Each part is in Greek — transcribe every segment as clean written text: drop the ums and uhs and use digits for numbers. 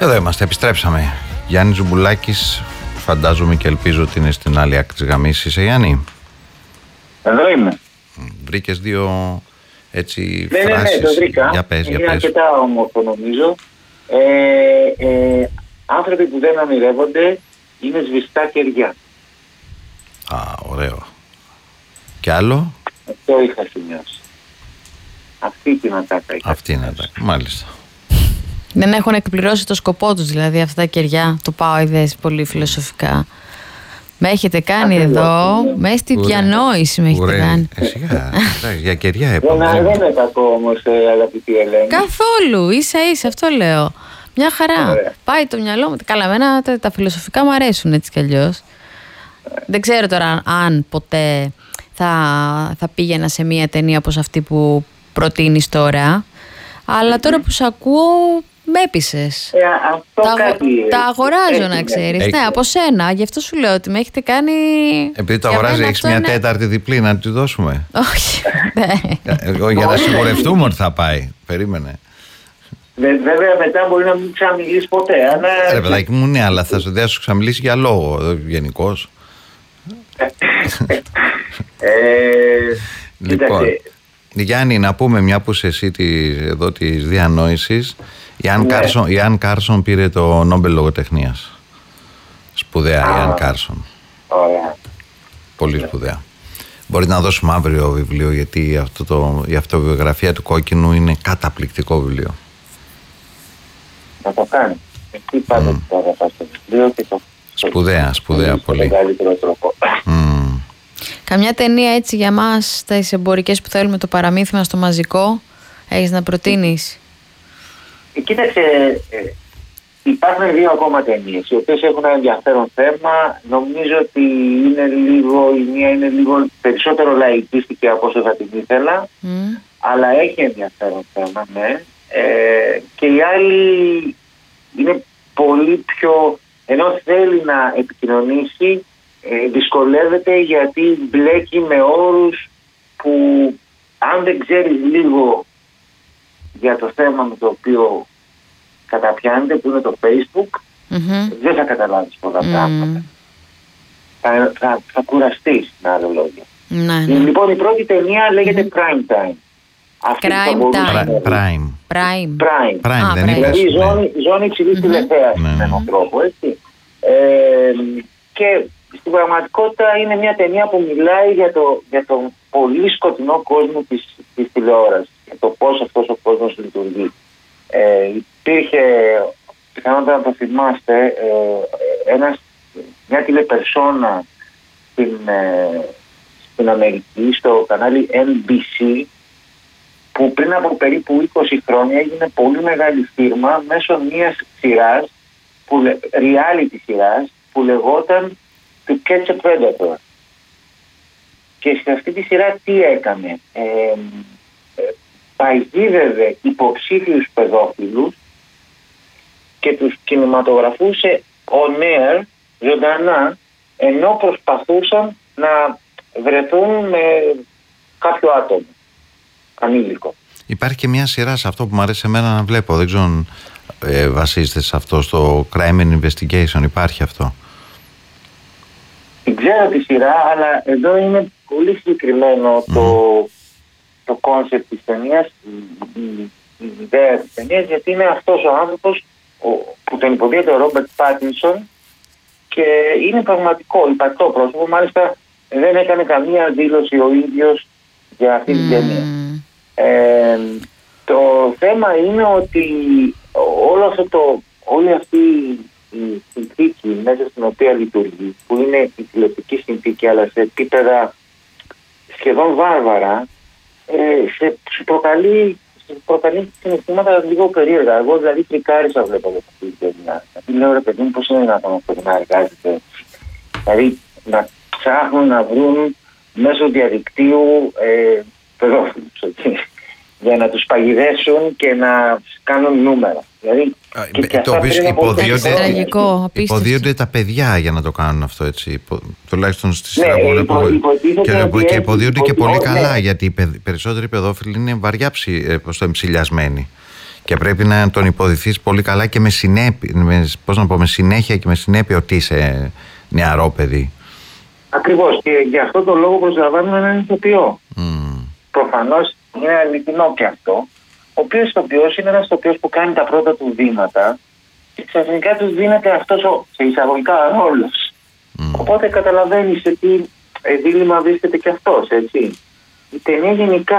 Εδώ είμαστε, επιστρέψαμε. Γιάννη Ζουμπουλάκης, φαντάζομαι και ελπίζω ότι είναι στην άλλη άκρη της γραμμής. Είσαι, Γιάννη? Εδώ είμαι. Βρήκες δύο έτσι φράσεις? Ναι, το βρήκα. Για πες. Είναι αρκετά όμορφο, νομίζω. Άνθρωποι που δεν ονειρεύονται είναι σβηστά κεριά. Α, ωραίο. Κι άλλο? Αυτό είχα σημειώσει. Αυτή την ατάκα είχα. Αυτή είναι ατάκα, μάλιστα. Δεν έχουν εκπληρώσει το σκοπό τους, δηλαδή αυτά τα κεριά. Το πάω ιδέες πολύ φιλοσοφικά. Με έχετε κάνει εδώ, μέσα στη διανόηση με έχετε κάνει. Σιγά, για κεριά δεν είναι κακό όμως, αγαπητή Ελένη. Καθόλου, ίσα αυτό λέω. Μια χαρά. Ωραία. Πάει το μυαλό μου. Καλά, εμένα τα φιλοσοφικά μου αρέσουν έτσι κι αλλιώς. Δεν ξέρω τώρα αν ποτέ θα πήγαινα σε μια ταινία όπως αυτή που προτείνεις τώρα. Αλλά τώρα που σ' ακούω, με έπεισες. Τα αγοράζω, να ξέρεις. Ναι, από σένα. Γι' αυτό σου λέω ότι με έχετε κάνει. Επειδή το αγοράζει, έχεις μια τέταρτη διπλή να τη δώσουμε? Όχι. Για να σιγουρευτούμε ότι θα πάει. Περίμενε. Βέβαια μετά μπορεί να μην ξαναμιλήσει ποτέ. Ρε παιδάκι μου, ναι, αλλά θα σου ξαμιλήσει για λόγο γενικώς. Λοιπόν, Γιάννη, να πούμε, μια που είσαι εσύ εδώ της διανόησης, η Anne Carson πήρε το Νόμπελ Λογοτεχνίας. Σπουδαία η Anne Carson. Ωραία. Πολύ σπουδαία. Μπορεί να δώσουμε αύριο βιβλίο, γιατί η αυτοβιογραφία του Κόκκινου είναι καταπληκτικό βιβλίο. Να το κάνει. Εκεί πάντα θα αγαπάς το βιβλίο και το... Σπουδαία πολύ. Μεγαλύτερο τρόπο. Καμιά ταινία έτσι για μας, τις εμπορικές που θέλουμε, το παραμύθι στο μαζικό, έχεις να προτείνεις? Κοίταξε, υπάρχουν δύο ακόμα ταινίες, οι οποίες έχουν ένα ενδιαφέρον θέμα. Νομίζω ότι η μία είναι λίγο περισσότερο λαϊκίστικη από όσο θα την ήθελα, αλλά έχει ενδιαφέρον θέμα, ναι. Και η άλλη είναι πολύ πιο, ενώ θέλει να επικοινωνήσει, δυσκολεύεται γιατί μπλέκει με όρους που αν δεν ξέρεις λίγο για το θέμα με το οποίο καταπιάνεται, που είναι το Facebook, δεν θα καταλάβεις πολλά πράγματα. Θα κουραστείς, με άλλα λόγια. Ναι. Λοιπόν, η πρώτη ταινία λέγεται Prime Time. Prime, δεν είναι? Δηλαδή ζώνη υψηλής τηλεθέασης με έναν τρόπο, έτσι. Και στην πραγματικότητα είναι μια ταινία που μιλάει για τον πολύ σκοτεινό κόσμο της τηλεόρασης και το πώς αυτός ο κόσμος λειτουργεί. Υπήρχε, πιθανότατα να το θυμάστε, μια τηλεπερσόνα στην Αμερική, στο κανάλι NBC, που πριν από περίπου 20 χρόνια έγινε πολύ μεγάλη φίρμα μέσω μιας σειράς, reality σειράς, που λεγόταν To Catch a Predator. Και σε αυτή τη σειρά τι έκανε? Παγίδευε υποψήφιους παιδόφιλους και τους κινηματογραφούσε on air, ζωντανά, ενώ προσπαθούσαν να βρεθούν με κάποιο άτομο ανήλικο. Υπάρχει και μια σειρά σε αυτό που μου αρέσει εμένα να βλέπω. Δεν ξέρω αν βασίζεται σε αυτό, στο Crime and Investigation. Υπάρχει αυτό? Δεν ξέρω τη σειρά, αλλά εδώ είναι πολύ συγκεκριμένο το κόνσεπτ της ταινίας, η ιδέα της ταινίας, γιατί είναι αυτός ο άνθρωπος που τον υποδίεται ο Ρόμπερτ Πάτινσον και είναι πραγματικό, υπαρκτό πρόσωπο. Μάλιστα δεν έκανε καμία δήλωση ο ίδιος για αυτή την ταινία. Το θέμα είναι ότι όλη αυτή η συνθήκη μέσα στην οποία λειτουργεί, που είναι η τηλεοπτική συνθήκη, αλλά σε επίπεδα σχεδόν βάρβαρα, σου προκαλεί συναισθήματα λίγο περίεργα. Εγώ δηλαδή τρικάρισα βλέποντας αυτή την ταινία. Δηλαδή λέω, ρε παιδί μου, πώς είναι δυνατόν αυτό να εργάζεται? Δηλαδή να ψάχνουν να βρουν μέσω διαδικτύου παιδόφιλους, για να τους παγιδεύσουν και να κάνουν νούμερα. Δηλαδή, το οποίο υποδίονται τα παιδιά για να το κάνουν αυτό, έτσι. Τουλάχιστον στη σειρά που βλέπω. Και υποδίονται και πολύ καλά, γιατί οι περισσότεροι παιδόφιλοι είναι βαριά ψηλιασμένοι. Και πρέπει να τον υποδηθείς πολύ καλά και με συνέχεια και με συνέπεια ότι είσαι νεαρό παιδί. Ακριβώς, και γι' αυτό το λόγο προσλαμβάνουμε έναν ηθοποιό. Προφανώς είναι αληθινό και αυτό. Ο οποίος ηθοποιός είναι ένας ηθοποιός που κάνει τα πρώτα του βήματα και ξαφνικά του δίνεται αυτός σε εισαγωγικά ρόλος. Οπότε καταλαβαίνεις σε τι δίλημμα βρίσκεται και αυτός, έτσι. Η ταινία γενικά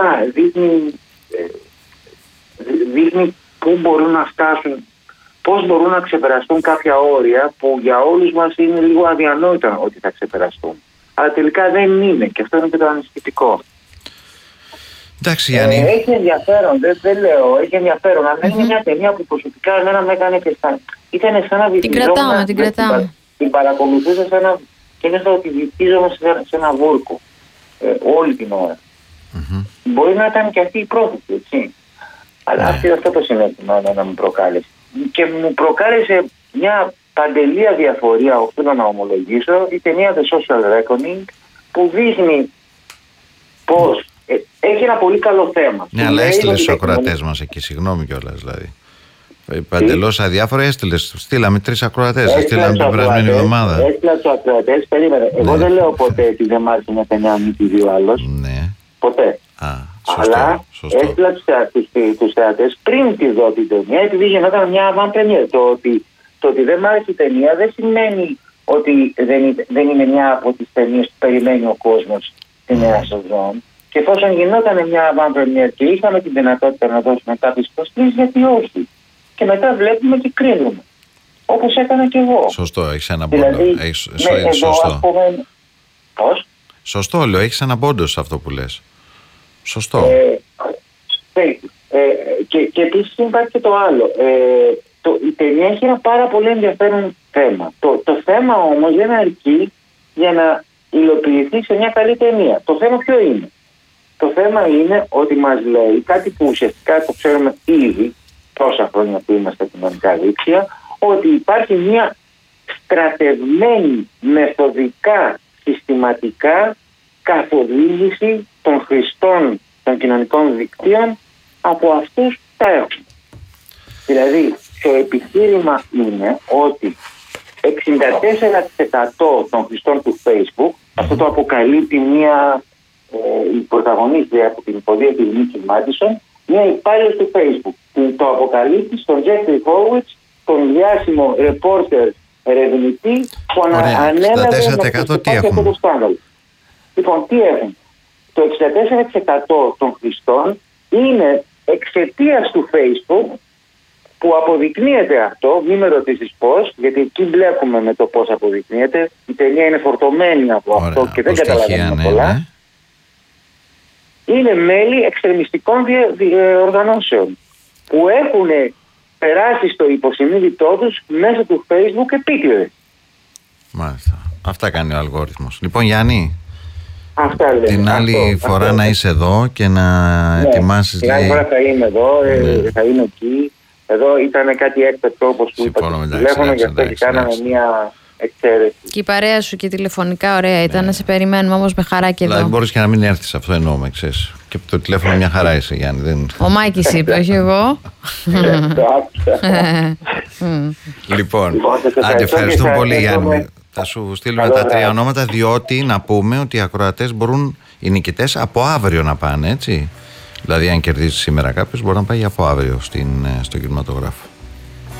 δείχνει πού μπορούν να φτάσουν, πώς μπορούν να ξεπεραστούν κάποια όρια που για όλους μας είναι λίγο αδιανόητα ότι θα ξεπεραστούν. Αλλά τελικά δεν είναι, και αυτό είναι και το ανησυχητικό. Εντάξει, Γιάννη. Έχει ενδιαφέρον, δεν λέω, έχει ενδιαφέρον. Αλλά είναι μια ταινία που προσωπικά εμένα με έκανε και ήταν σαν να βυθιζόμουν. Την κρατάμε. Την παρακολουθούσα και ένιωθα ότι βυθίζομαι σε ένα βούρκο όλη την ώρα. Μπορεί να ήταν και αυτή η πρόθεση, έτσι. Αλλά αυτό το συνέστημα να μου προκάλεσε. Και μου προκάλεσε μια παντελή αδιαφορία, οφείλω να ομολογήσω, η ταινία The Social Reckoning, που δείχνει πώς έχει ένα πολύ καλό θέμα. Ναι, αλλά έστειλε στους ακροατές μας εκεί, συγγνώμη κιόλας δηλαδή. Παντελώς αδιάφορα έστειλες. Στείλαμε 3 ακροατές. Στείλαμε την περασμένη εβδομάδα. Έστειλα τους ακροατές, περίμενε. Εγώ δεν λέω ποτέ ότι δεν μ' άρεσε μια ταινία μη τη δει ο άλλος. Ναι. Ποτέ. Αλλά έστειλα τους θεατές πριν τη δω την ταινία, επειδή γινόταν μια avant-première. Το ότι δεν μ' άρεσε η ταινία δεν σημαίνει ότι δεν είναι μια από τις ταινίες που περιμένει ο κόσμος στη νέα σεζόν. Και εφόσον γινόταν μια avant-première και είχαμε την δυνατότητα να δώσουμε κάποιες προσκλήσεις, γιατί όχι. Και μετά βλέπουμε και κρίνουμε. Όπως έκανα και εγώ. Σωστό, έχεις ένα πόντο. Δηλαδή, σωστό. Πώς? Σωστό, λέω, έχεις ένα πόντο σε αυτό που λες. Σωστό. Και επίσης υπάρχει και το άλλο. Η ταινία έχει ένα πάρα πολύ ενδιαφέρον θέμα. Το θέμα όμως δεν αρκεί για να υλοποιηθεί σε μια καλή ταινία. Το θέμα ποιο είναι? Το θέμα είναι ότι μας λέει κάτι που ουσιαστικά το ξέρουμε ήδη τόσα χρόνια που είμαστε κοινωνικά δίκτυα, ότι υπάρχει μια στρατευμένη, μεθοδικά, συστηματικά καθοδήγηση των χρηστών των κοινωνικών δικτύων από αυτούς που τα έχουν. Δηλαδή, το επιχείρημα είναι ότι 64% των χρηστών του Facebook, αυτό το αποκαλύπτει η πρωταγωνίστρια από την ποδία της Νίκη Μάντισον, μια υπάλληλος του Facebook, που το αποκαλύπτει στον Jeffrey Horowitz, τον διάσημο ρεπόρτερ ερευνητή που ανέλαβε αυτό το σκάνδαλο. Λοιπόν, τι έχουν? Το 64% των χρηστών είναι εξαιτίας του Facebook, που αποδεικνύεται αυτό, μην με ρωτήσεις πώς, γιατί εκεί βλέπουμε με το πώς αποδεικνύεται. Η ταινία είναι φορτωμένη από αυτό και δεν καταλαβαίνουμε πολλά. Είναι μέλη εξτρεμιστικών οργανώσεων που έχουν περάσει στο υποσυνείδητό τους μέσω του Facebook επίτηδες. Μάλιστα. Αυτά κάνει ο αλγόριθμος. Λοιπόν, Γιάννη, την άλλη φορά αυτό. Να είσαι εδώ και να ετοιμάσεις. Την άλλη φορά θα είμαι εδώ, θα είμαι εκεί. Εδώ ήταν κάτι έκτακτο, όπως που είπα στο τηλέφωνο, γι' αυτό και κάναμε μια εξαίρεση. Και η παρέα σου και τηλεφωνικά ωραία ήταν, να σε περιμένουμε όμως με χαρά και εδώ. Δηλαδή μπορείς και να μην έρθεις, αυτό εννοούμε, ξέρεις. Και το τηλέφωνο μια χαρά είσαι, Γιάννη. Ο Μάκης είπε, όχι εγώ. Λοιπόν, άντε, ευχαριστούμε πολύ, Γιάννη. Θα σου στείλουμε τα 3 ονόματα, διότι να πούμε ότι οι ακροατές μπορούν, οι νικητές, από αύριο να πάνε, έτσι. Δηλαδή, αν κερδίσει σήμερα κάποιος, μπορεί να πάει από αύριο στον κινηματογράφο.